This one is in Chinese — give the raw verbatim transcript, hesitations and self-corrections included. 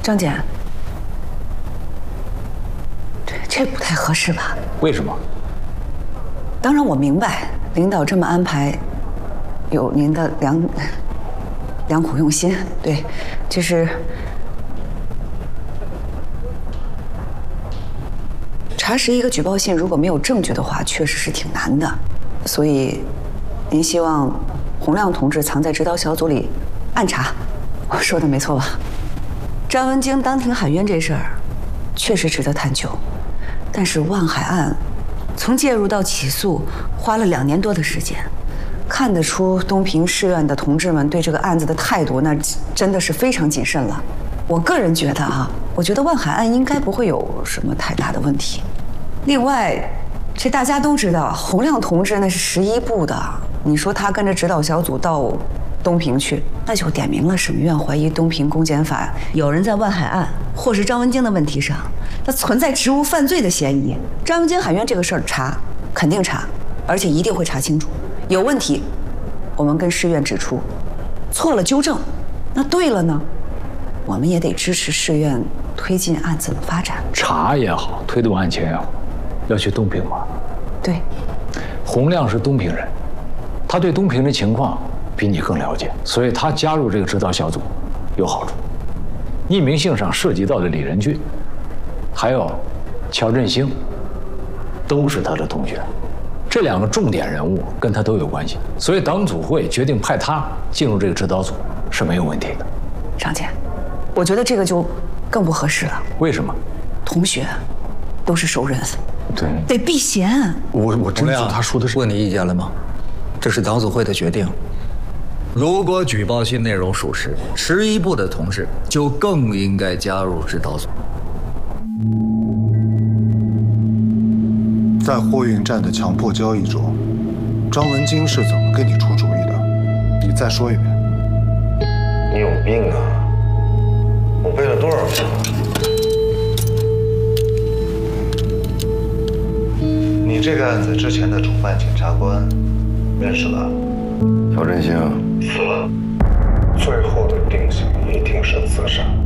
张姐，这这不太合适吧？ 为什么？ 当然我明白，领导这么安排，有您的良良苦用心，对，就是查实一个举报信，如果没有证据的话，确实是挺难的。所以，您希望洪亮同志藏在指导小组里暗查，我说的没错吧？张文京当庭喊冤这事儿，确实值得探究，但是万海案从介入到起诉花了两年多的时间，看得出东平市院的同志们对这个案子的态度，那真的是非常谨慎了。我个人觉得啊，我觉得万海案应该不会有什么太大的问题。另外，这大家都知道，洪亮同志那是十一部的，你说他跟着指导小组到东平去，那就点明了审院怀疑东平公检法有人在万海案或是张文京的问题上，他存在职务犯罪的嫌疑。张文京喊冤这个事儿查，肯定查，而且一定会查清楚。有问题，我们跟市院指出，错了纠正，那对了呢，我们也得支持市院推进案子的发展。 查也好，推动案情也好，要去东平吗？ 对， 洪亮是东平人，他对东平的情况比你更了解，所以他加入这个指导小组有好处。匿名信上涉及到的李仁俊，还有乔振兴，都是他的同学。这两个重点人物跟他都有关系，所以党组会决定派他进入这个指导组是没有问题的。 张姐，我觉得这个就更不合适了。 为什么？ 同学都是熟人， 对， 得避嫌。 我我真的他说的是。 问你意见了吗？这是党组会的决定。如果举报信内容属实，十一部的同志就更应该加入指导组。 在货运站的强迫交易中，张文京是怎么给你出主意的？你再说一遍。 你有病啊！我背了多少书啊？你这个案子之前的主办检察官认识了？ 乔振兴死了，最后的定性一定是自杀。